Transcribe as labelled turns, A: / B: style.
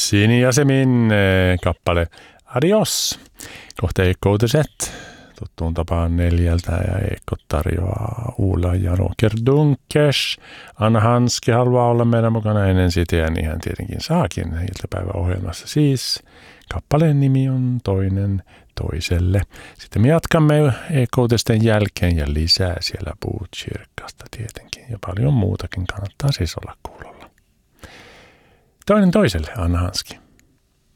A: Sini ja Semin kappale Adios. Kohta Ekko-uutiset. Tuttuun tapaan 4 ja Ekko tarjoaa Ulla ja Roger Dunkers. Anna Hanski haluaa olla meidän mukana ennen sitä ja niin hän tietenkin saakin iltapäiväohjelmassa. Siis kappaleen nimi on Toinen toiselle. Sitten me jatkamme Ekko-uutisten jälkeen ja lisää siellä Puutsirkasta tietenkin. Ja paljon muutakin kannattaa siis olla kuulolla. Toinen toiselle, Anna Hanski.